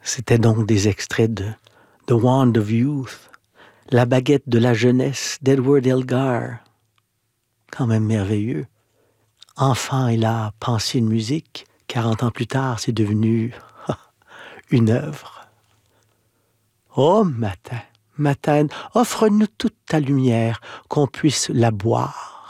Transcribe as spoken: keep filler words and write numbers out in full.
C'était donc des extraits de The Wand of Youth, La baguette de la jeunesse d'Edward Elgar. Quand même merveilleux. Enfant, il a pensé une musique. quarante ans plus tard, c'est devenu une œuvre. Oh, matin, matin, offre-nous toute ta lumière, qu'on puisse la boire.